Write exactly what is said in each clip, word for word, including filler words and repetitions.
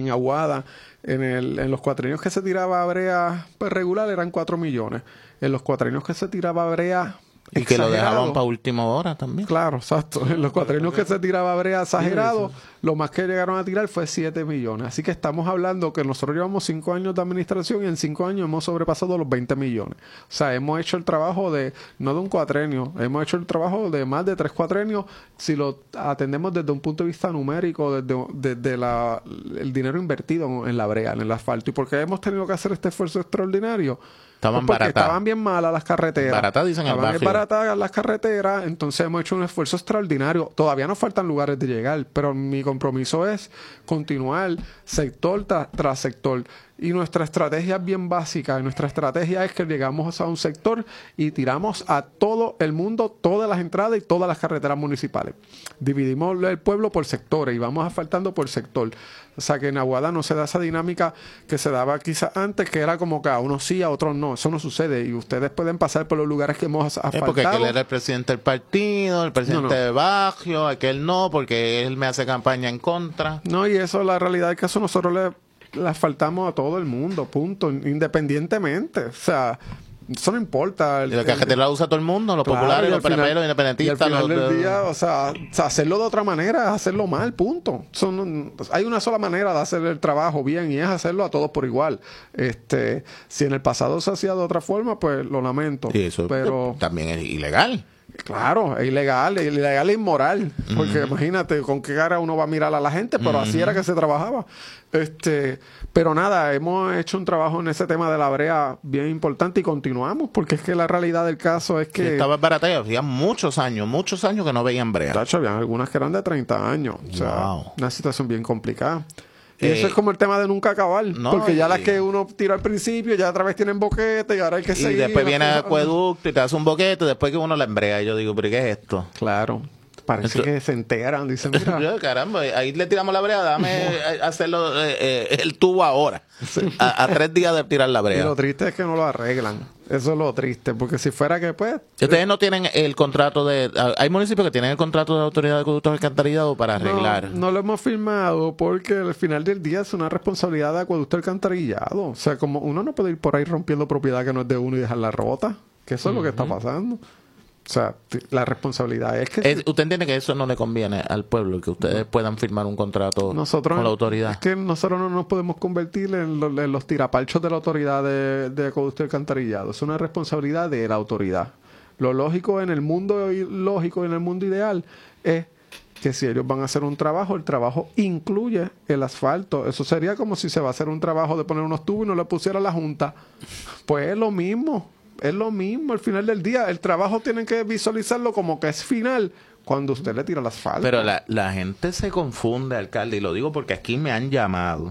en Aguada, en, el, en los cuatrienios que se tiraba brea pues, regular eran cuatro millones. En los cuatrienios que se tiraba brea y que lo dejaban para última hora también. Claro, exacto. En los cuatrienios que se tiraba brea exagerado, lo más que llegaron a tirar fue siete millones. Así que estamos hablando que nosotros llevamos cinco años de administración y en cinco años hemos sobrepasado los veinte millones. O sea, hemos hecho el trabajo de, no de un cuatrenio, hemos hecho el trabajo de más de tres cuatrenios si lo atendemos desde un punto de vista numérico, desde, desde la, el dinero invertido en la brea, en el asfalto. ¿Y por qué hemos tenido que hacer este esfuerzo extraordinario? Estaban pues porque baratadas. Estaban bien malas las carreteras. Baratadas dicen Estaban el bien barrio. baratadas las carreteras, entonces hemos hecho un esfuerzo extraordinario. Todavía nos faltan lugares de llegar, pero mi compromiso es continuar sector tras, tras sector. Y nuestra estrategia es bien básica. Y nuestra estrategia es que llegamos a un sector y tiramos a todo el mundo, todas las entradas y todas las carreteras municipales. Dividimos el pueblo por sectores y vamos asfaltando por sector. O sea que en Aguada no se da esa dinámica que se daba quizás antes, que era como que a unos sí, a otros no. Eso no sucede. Y ustedes pueden pasar por los lugares que hemos asfaltado. Es porque aquel era el presidente del partido, el presidente No, no. de barrio, aquel no, porque él me hace campaña en contra. No, y eso, la realidad es que eso nosotros le, le asfaltamos a todo el mundo, punto, independientemente. O sea, eso no importa. El, Y la carretera la usa todo el mundo, los Claro, populares, y los al final- pereperos, Y al independentistas. final los del de- día, o sea, o sea, hacerlo de otra manera es hacerlo mal, punto. Son, hay una sola manera de hacer el trabajo bien y es hacerlo a todos por igual. Este, si en el pasado se hacía de otra forma, pues lo lamento. Y eso pero también es ilegal. claro, es ilegal, es ilegal e inmoral. Porque imagínate con qué cara uno va a mirar a la gente, pero así era que se trabajaba. Este, pero nada, hemos hecho un trabajo en ese tema de la brea bien importante y continuamos, porque es que la realidad del caso es Sí, que estaba barata, hacía muchos años, muchos años que no veían brea. tacho, habían algunas que eran de treinta años. O sea, Wow. una situación bien complicada. Y Eh, eso es como el tema de nunca acabar. no, porque ya y- las que uno tiró al principio, ya otra vez tienen boquete y ahora hay que Y seguir. después viene el Ajá. acueducto y te hace un boquete, después que uno la embrea. Y yo digo, ¿pero qué es esto? Claro. Parece Entonces- que se enteran. Dicen, mira, Yo, caramba, ahí le tiramos la brea, dame eh, hacerlo eh, eh, el tubo ahora. A, a tres días de tirar la y brea. lo triste es que no lo arreglan. Eso es lo triste. Porque si fuera que, pues, Ustedes no tienen el contrato de... Hay municipios que tienen el contrato de la autoridad de acueductos y alcantarillado para arreglar. No, no lo hemos firmado porque al final del día es una responsabilidad de acueducto alcantarillado. O sea, como uno no puede ir por ahí rompiendo propiedad que no es de uno y dejarla rota. Que eso es lo que está pasando. O sea, t- la responsabilidad es que Es- ¿Usted entiende que eso no le conviene al pueblo? Que ustedes puedan firmar un contrato nosotros con la autoridad. es que nosotros no nos podemos convertir en, lo- en los tirapalchos de la autoridad de, de acueducto y alcantarillado. Es una responsabilidad de la autoridad. Lo lógico en el mundo i- lógico en el mundo ideal es que si ellos van a hacer un trabajo, el trabajo incluye el asfalto. Eso sería como si se va a hacer un trabajo de poner unos tubos y no le pusiera la junta. Pues es lo mismo. Es lo mismo al final del día. El trabajo tienen que visualizarlo como que es final cuando usted le tira el asfalto. Pero la, la gente se confunde, alcalde, y lo digo porque aquí me han llamado.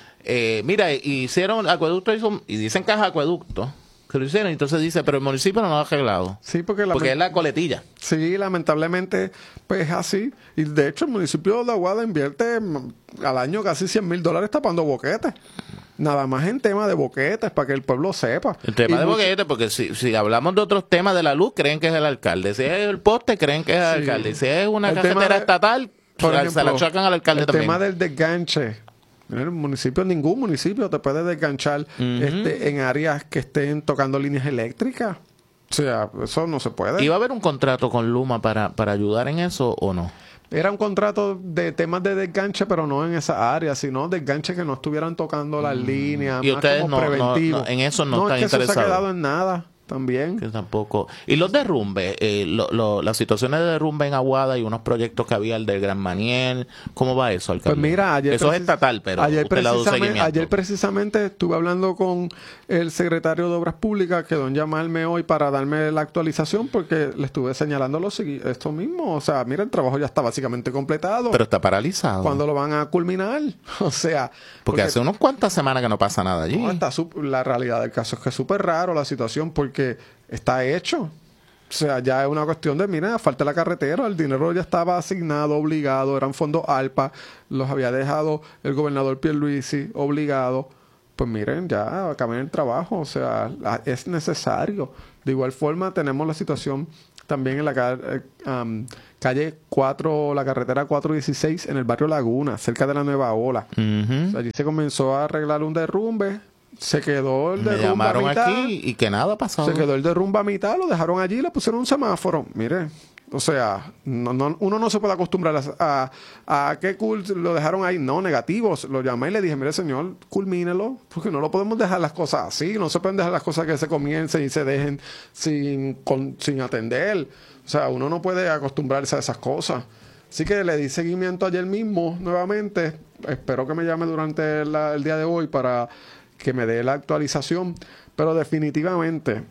Eh, mira, hicieron acueducto hizo- y dicen que es acueducto, que lo hicieron, entonces dice, pero el municipio no lo ha arreglado. Sí, porque la Porque es la coletilla. Sí, lamentablemente, pues es así. Y de hecho, el municipio de Aguada invierte mm, al año casi cien mil dólares tapando boquetes. Nada más en tema de boquetes, para que el pueblo sepa. El tema Y de mucho- boquete, porque si, si hablamos de otros temas de la luz, creen que es el alcalde. Si es el poste, creen que es el Sí. alcalde. Y si es una El tema carretera de- estatal, Por se ejemplo, la chocan al alcalde el también. tema del desganche. En el municipio, ningún municipio te puede desganchar este, en áreas que estén tocando líneas eléctricas. O sea, eso no se puede. ¿Iba a haber un contrato con Luma para, para ayudar en eso o no? Era un contrato de temas de desganche, pero no en esa área, sino desganche que no estuvieran tocando las líneas. Y más ustedes como no- no- preventivo. no, en eso no no están es que eso se ha interesados. quedado en nada también. Que tampoco. Y los derrumbes, eh, lo, lo- las situaciones de derrumbe en Aguada y unos proyectos que había, el del Gran Maniel, ¿cómo va eso, alcalde? Pues mira, ayer eso es precis- estatal, pero ayer usted le ha dado precisamente, seguimiento. ayer precisamente estuve hablando con el secretario de Obras Públicas, quedó en llamarme hoy para darme la actualización porque le estuve señalando lo segui- esto mismo. O sea, mira, el trabajo ya está básicamente completado. Pero está paralizado. ¿Cuándo lo van a culminar? O sea, Porque, hace unas cuantas semanas que no pasa nada allí. no, está sup- la realidad del caso es que es súper raro la situación porque está hecho. O sea, ya es una cuestión de, mira, falta la carretera, el dinero ya estaba asignado, obligado, eran fondos ALPA, los había dejado el gobernador Pierluisi obligado. Pues miren, ya acaben el trabajo, o sea, la- es necesario. De igual forma tenemos la situación también en la ca- eh, um, calle cuatro, la carretera cuatro dieciséis en el barrio Laguna, cerca de la Nueva Ola. Ujú. Allí se comenzó a arreglar un derrumbe, se quedó el Me derrumbe a llamaron mitad, aquí y que nada pasó. se quedó el derrumbe a mitad, lo dejaron allí y le pusieron un semáforo. Mire, o sea, no, no, uno no se puede acostumbrar a, a, a qué cool lo dejaron ahí. No, negativos. Lo llamé y le dije, mire señor, culmínelo, porque no lo podemos dejar las cosas así. No se pueden dejar las cosas que se comiencen y se dejen sin, con, sin atender. O sea, uno no puede acostumbrarse a esas cosas. Así que le di seguimiento ayer mismo, nuevamente. Espero que me llame durante la, el día de hoy para que me dé la actualización. Pero definitivamente...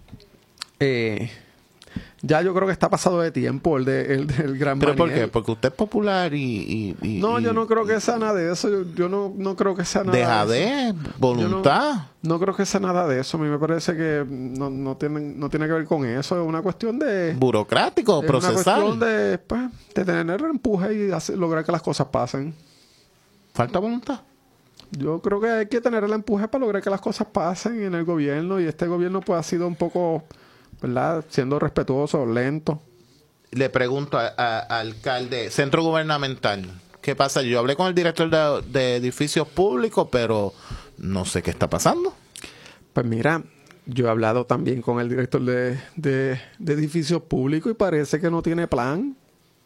Eh, ya yo creo que está pasado de tiempo el, de, el del Gran ¿Pero por Maniel. qué? Porque usted es popular y... y- y- No, y- yo no creo que sea nada de eso. Yo, yo no, no creo que sea nada Deja de eso. de voluntad. No creo que sea nada de eso. A mí me parece que no, no, tiene, no tiene que ver con eso. Es una cuestión de... Burocrático, es una procesal. cuestión de, pues, de tener el empuje y hacer- lograr que las cosas pasen. Falta voluntad. Yo creo que hay que tener el empuje para lograr que las cosas pasen en el gobierno. Y este gobierno pues ha sido un poco, ¿verdad? Siendo respetuoso, lento. Le pregunto a- a- al alcalde, centro gubernamental, ¿qué pasa? Yo hablé con el director de, de edificios públicos, pero no sé qué está pasando. Pues mira, yo he hablado también con el director de, de, de edificios públicos y parece que no tiene plan.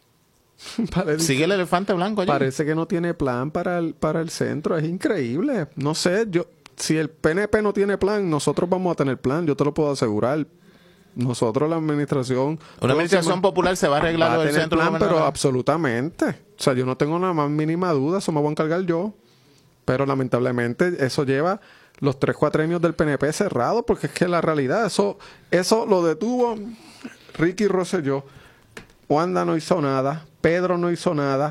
Parece, Sigue el elefante blanco allí. parece que no tiene plan para el, para el centro. Es increíble. No sé, yo si el P N P no tiene plan, nosotros vamos a tener plan. Yo te lo puedo asegurar. Nosotros, la administración... Una administración popular se va a arreglar va lo a del tener centro plan, pero gubernamental. absolutamente. O sea, yo no tengo la más mínima duda. Eso me voy a encargar yo. Pero lamentablemente eso lleva los tres cuatrenios del P N P cerrados, porque es que la realidad, eso, eso lo detuvo Ricky Rosselló. Wanda no hizo nada, Pedro no hizo nada,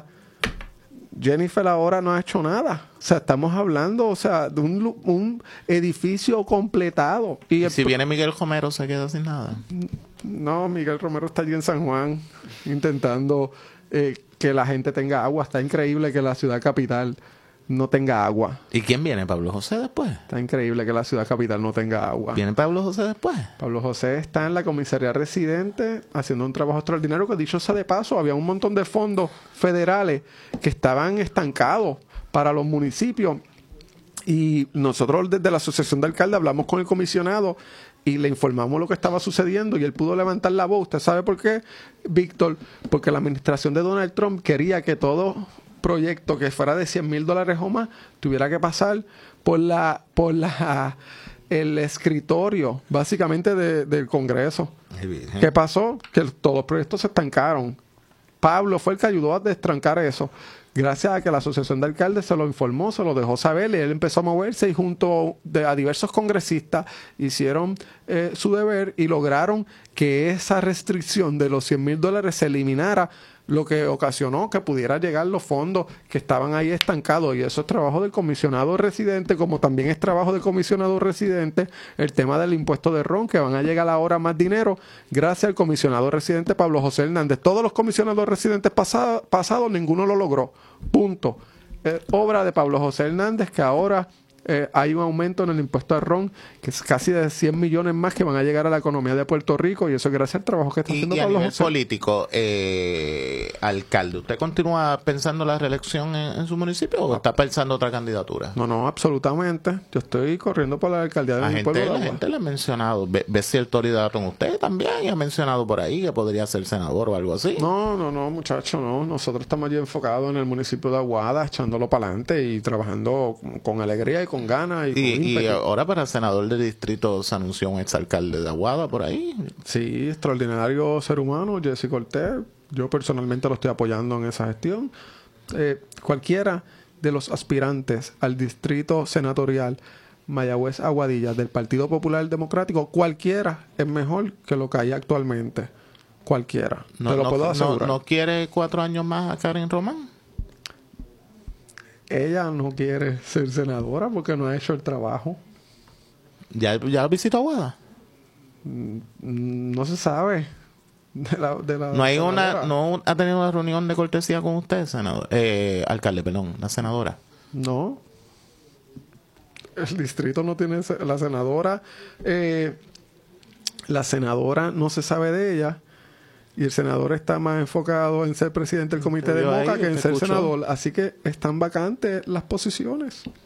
Jennifer ahora no ha hecho nada. O sea, estamos hablando, o sea, de un, lu- un edificio completado. Y Y el si pro- viene Miguel Romero se queda sin nada. No, Miguel Romero está allí en San Juan intentando eh, que la gente tenga agua. Está increíble que la ciudad capital no tenga agua. ¿Y quién viene? ¿Pablo José después? Está increíble que la ciudad capital no tenga agua. ¿Viene Pablo José después? Pablo José está en la comisaría residente haciendo un trabajo extraordinario que, dicho sea de paso, había un montón de fondos federales que estaban estancados para los municipios. Y nosotros desde la Asociación de Alcaldes hablamos con el comisionado y le informamos lo que estaba sucediendo y él pudo levantar la voz. ¿Usted sabe por qué, Víctor? Porque la administración de Donald Trump quería que todo proyecto que fuera de cien mil dólares o más tuviera que pasar por la por la el escritorio básicamente de- del Congreso. ¿Qué pasó? Que todos los proyectos se estancaron. Pablo fue el que ayudó a destrancar eso. Gracias a que la Asociación de Alcaldes se lo informó, se lo dejó saber y él empezó a moverse y junto de- a diversos congresistas hicieron eh, su deber y lograron que esa restricción de los cien mil dólares se eliminara, lo que ocasionó que pudiera llegar los fondos que estaban ahí estancados. Y eso es trabajo del comisionado residente, como también es trabajo del comisionado residente el tema del impuesto de ron, que van a llegar ahora más dinero gracias al comisionado residente Pablo José Hernández. Todos los comisionados residentes pasados, pasados ninguno lo logró. Punto. Eh, obra de Pablo José Hernández, que ahora eh, hay un aumento en el impuesto de ron, que es casi de cien millones más que van a llegar a la economía de Puerto Rico, y eso es gracias al trabajo que está Y, haciendo y a Pablo nivel José. político, eh, alcalde, ¿usted continúa pensando la reelección en, en su municipio o está pensando otra candidatura? No, no, absolutamente. Yo estoy corriendo por la alcaldía de La mi gente, pueblo de la Agua. gente le ha mencionado, ve, ve cierto liderato en usted también, y ha mencionado por ahí que podría ser senador o algo así. No, no, no, muchacho, no. Nosotros estamos allí enfocados en el municipio de Aguada, echándolo para adelante y trabajando con, con alegría y con ganas. Y, con Y, y ímpetu. ahora para senador de distrito se anunció un exalcalde de Aguada por ahí. Sí, extraordinario ser humano, Jesse Cortés. Yo personalmente lo estoy apoyando en esa gestión. Eh, cualquiera de los aspirantes al distrito senatorial Mayagüez Aguadilla del Partido Popular Democrático, cualquiera es mejor que lo que hay actualmente. Cualquiera. No, Te lo no, puedo no- asegurar. no quiere cuatro años más a Karen Román? Ella no quiere ser senadora porque no ha hecho el trabajo. ¿Ya, ya visitó Aguada? Mm, No se sabe. De la, de la No hay senadora. una, no ha tenido una reunión de cortesía con usted, senador, eh, alcalde, perdón, la senadora. No. El distrito no tiene se- la senadora. eh, la senadora no se sabe de ella. y el senador está más enfocado en ser presidente del comité de Yo ahí Moca que en te ser escucho. senador. Así que están vacantes las posiciones.